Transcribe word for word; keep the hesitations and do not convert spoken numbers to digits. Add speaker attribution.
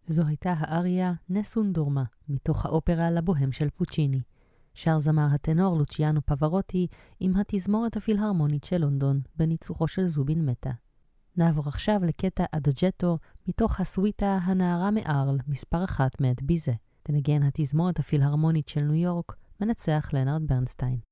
Speaker 1: זו הייתה האריה נסון דורמה, מתוך האופרה לבוהם של פוצ'יני. שר זמר הטנור לוציאנו פברוטי עם התזמורת הפילהרמונית של לונדון, בניצוחו של זובין מטה. נעבור עכשיו לקטע אדג'טו מתוך הסוויטה הנערה מארל, מספר אחת מאת ביזה. תנגן התזמורת הפילהרמונית של ניו יורק, מנצח לנארד ברנסטיין.